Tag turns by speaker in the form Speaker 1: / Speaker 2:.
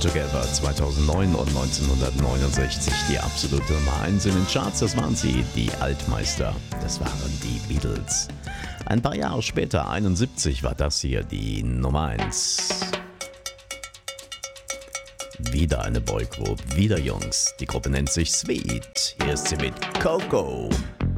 Speaker 1: Together 2009 und 1969 die absolute Nummer 1 in den Charts. Das waren sie, die Altmeister. Das waren die Beatles. Ein paar Jahre später, 71, war das hier die Nummer 1. Wieder eine Boygroup, wieder Jungs. Die Gruppe nennt sich Sweet. Hier ist sie mit Coco.